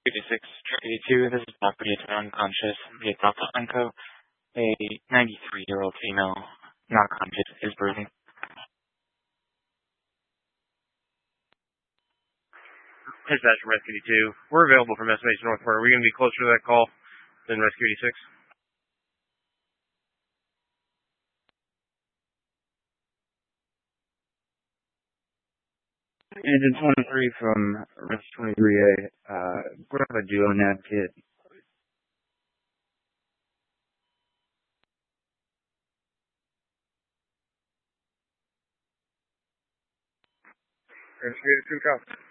86, Track 82. This is property at unconscious via Delta Unco. A 93-year-old female, not conscious, is breathing. Dispatch from Rescue 82. We're available from SMH Northport. Are we going to be closer to that call than Rescue 86? Engine 23 from Rescue 23A. We have a duo nav kit. Rescue 82, copy.